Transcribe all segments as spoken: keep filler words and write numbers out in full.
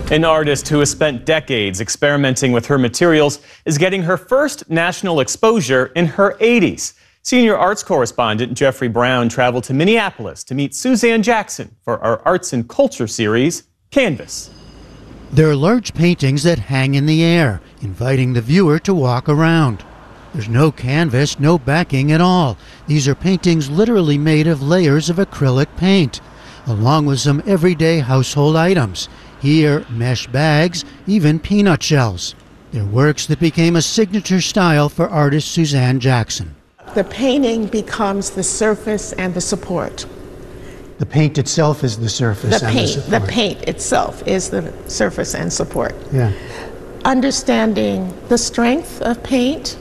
An artist who has spent decades experimenting with her materials is getting her first national exposure in her eighties. Senior arts correspondent Jeffrey Brown traveled to Minneapolis to meet Suzanne Jackson for our Arts and Culture series, Canvas. There are large paintings that hang in the air, inviting the viewer to walk around. There's no canvas, no backing at all. These are paintings literally made of layers of acrylic paint, along with some everyday household items. Here, mesh bags, even peanut shells. They're works that became a signature style for artist Suzanne Jackson. The painting becomes the surface and the support. The paint itself is the surface the and paint, the support. The paint itself is the surface and support. Yeah. Understanding the strength of paint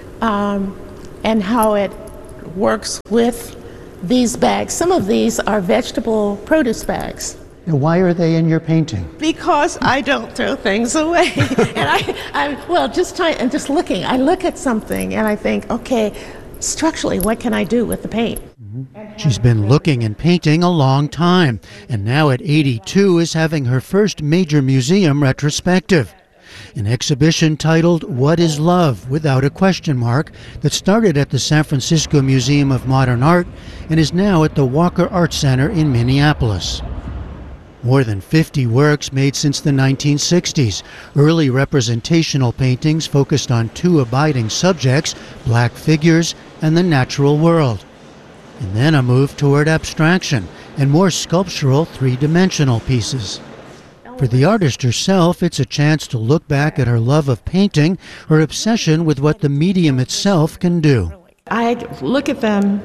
um, and how it works with these bags. Some of these are vegetable produce bags. And why are they in your painting? Because I don't throw things away. and I, I, well, just trying and just looking. I look at something and I think, okay, structurally, what can I do with the paint? Mm-hmm. She's been looking and painting a long time, and now at eighty-two is having her first major museum retrospective. An exhibition titled What is Love? Without a question mark that started at the San Francisco Museum of Modern Art and is now at the Walker Art Center in Minneapolis. More than fifty works made since the nineteen sixties, early representational paintings focused on two abiding subjects, black figures and the natural world. And then a move toward abstraction and more sculptural three-dimensional pieces. For the artist herself, it's a chance to look back at her love of painting, her obsession with what the medium itself can do. I look at them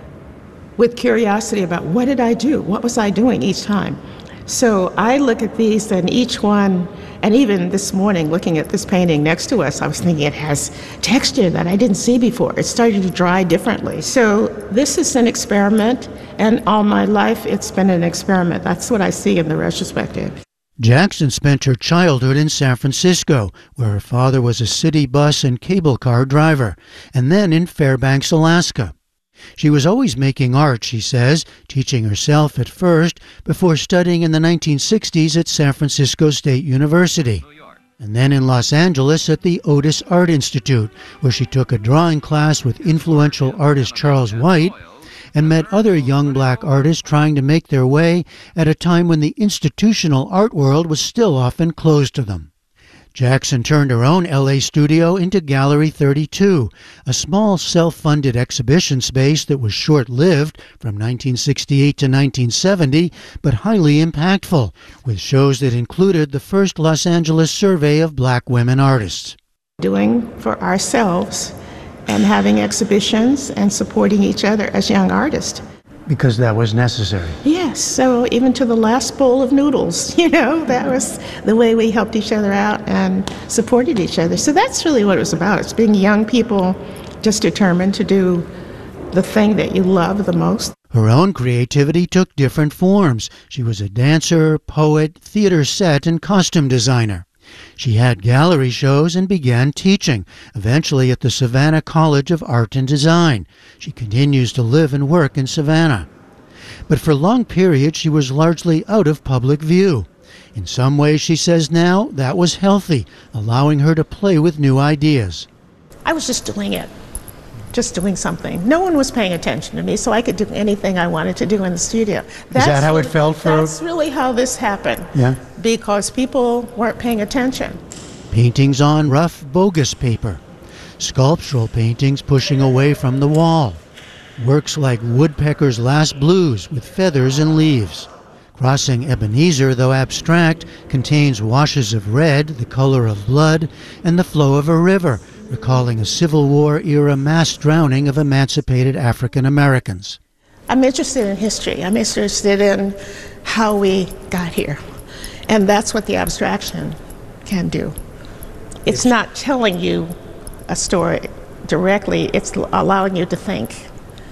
with curiosity about what did I do? What was I doing each time? So I look at these and each one, and even this morning looking at this painting next to us, I was thinking it has texture that I didn't see before. It started to dry differently. So this is an experiment, and all my life it's been an experiment. That's what I see in the retrospective. Jackson spent her childhood in San Francisco, where her father was a city bus and cable car driver, and then in Fairbanks, Alaska. She was always making art, she says, teaching herself at first, before studying in the nineteen sixties at San Francisco State University, and then in Los Angeles at the Otis Art Institute, where she took a drawing class with influential artist Charles White and met other young black artists trying to make their way at a time when the institutional art world was still often closed to them. Jackson turned her own L A studio into Gallery thirty-two, a small self-funded exhibition space that was short-lived from nineteen sixty-eight to nineteen seventy, but highly impactful, with shows that included the first Los Angeles survey of black women artists. Doing for ourselves and having exhibitions and supporting each other as young artists. Because that was necessary. Yes, so even to the last bowl of noodles, you know, that was the way we helped each other out and supported each other. So that's really what it was about. It's being young people just determined to do the thing that you love the most. Her own creativity took different forms. She was a dancer, poet, theater set, and costume designer. She had gallery shows and began teaching, eventually at the Savannah College of Art and Design. She continues to live and work in Savannah. But for long periods, she was largely out of public view. In some ways, she says now, that was healthy, allowing her to play with new ideas. I was just doing it, just doing something. No one was paying attention to me, so I could do anything I wanted to do in the studio. That's Is that how really, it felt for... That's really how this happened. Yeah. Because people weren't paying attention. Paintings on rough, bogus paper. Sculptural paintings pushing away from the wall. Works like Woodpecker's Last Blues with feathers and leaves. Crossing Ebenezer, though abstract, contains washes of red, the color of blood, and the flow of a river, recalling a Civil War-era mass drowning of emancipated African Americans. I'm interested in history. I'm interested in how we got here. And that's what the abstraction can do. It's not telling you a story directly, it's allowing you to think.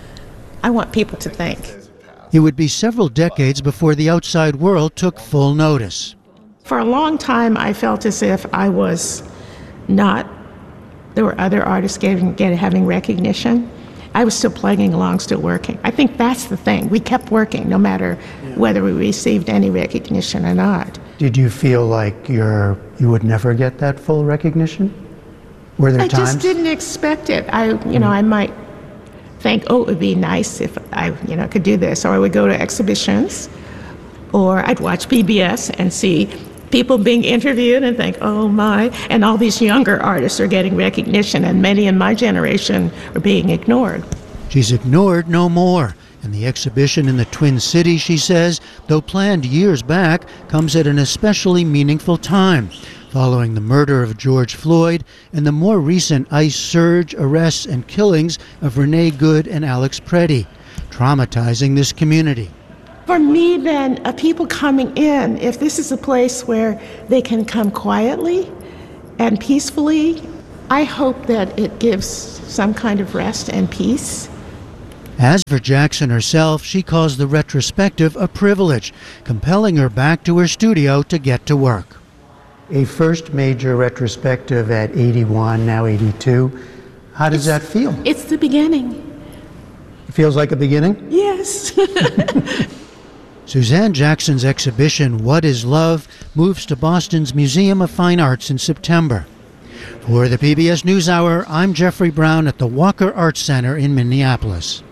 I want people to think. It would be several decades before the outside world took full notice. For a long time, I felt as if I was not, there were other artists getting, getting, having recognition. I was still plugging along, still working. I think that's the thing. We kept working no matter whether we received any recognition or not. Did you feel like you're, you would never get that full recognition? Were there I times? just didn't expect it. I, you know, I might think, oh, it would be nice if I, you know, could do this. Or I would go to exhibitions, or I'd watch P B S and see people being interviewed and think, oh my, and all these younger artists are getting recognition, and many in my generation are being ignored. She's ignored no more. And the exhibition in the Twin Cities, she says, though planned years back, comes at an especially meaningful time, following the murder of George Floyd and the more recent ICE surge, arrests, and killings of Renee Good and Alex Preddy, traumatizing this community. For me, then, uh, people coming in, if this is a place where they can come quietly and peacefully, I hope that it gives some kind of rest and peace. As for Jackson herself, she calls the retrospective a privilege, compelling her back to her studio to get to work. A first major retrospective at eighty-one, now eighty-two. How does It's- that feel? It's the beginning. It feels like a beginning? Yes. Suzanne Jackson's exhibition, What is Love?, moves to Boston's Museum of Fine Arts in September. For the P B S NewsHour, I'm Jeffrey Brown at the Walker Arts Center in Minneapolis.